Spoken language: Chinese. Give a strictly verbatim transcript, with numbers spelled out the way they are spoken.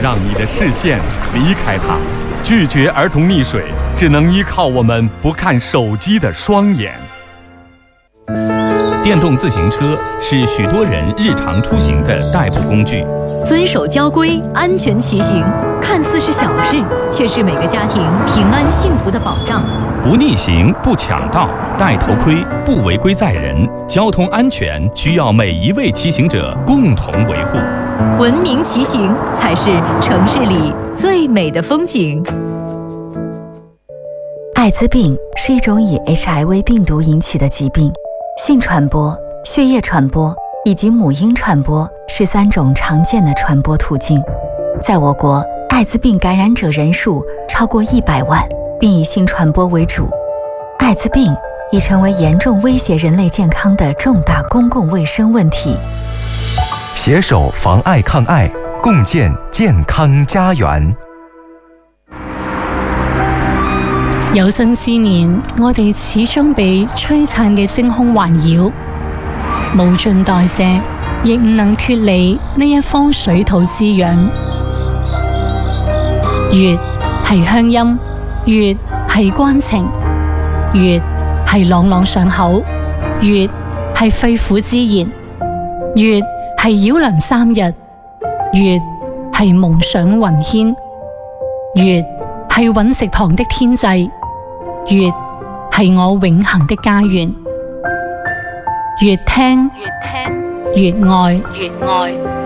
让你的视线离开它。拒绝儿童溺水，只能依靠我们不看手机的双眼。电动自行车是许多人日常出行的代步工具。 遵守交规，安全骑行，看似是小事，却是每个家庭平安幸福的保障。 不逆行，不抢道，戴头盔，不违规载人，交通安全需要每一位骑行者共同维护。 文明骑行才是城市里最美的风景。 艾滋病是一种以 H I V 病毒引起的疾病，性传播、血液传播以及母婴传播是三种常见的传播途径。在我国，艾滋病感染者人数超过一百万，并以性传播为主。艾滋病已成为严重威胁人类健康的重大公共卫生问题。 携手防艾抗艾，共建健康家園。 有生之年，我哋始終被璀璨嘅星空環繞，無盡代謝，亦唔能脫離呢一方水土滋養。月係鄉音，月係關情，月係朗朗上口，月係肺腑之言，月係繞梁三日，月係夢想雲牽，月係隕石旁的天際，月係我永恆的家園。越聽越愛，越愛。